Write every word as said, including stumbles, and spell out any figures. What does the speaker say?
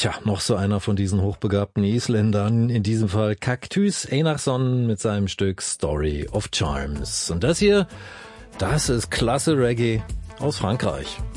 Tja, noch so einer von diesen hochbegabten Isländern, in diesem Fall Kaktus Einarsson mit seinem Stück Story of Charms. Und das hier, das ist klasse Reggae aus Frankreich.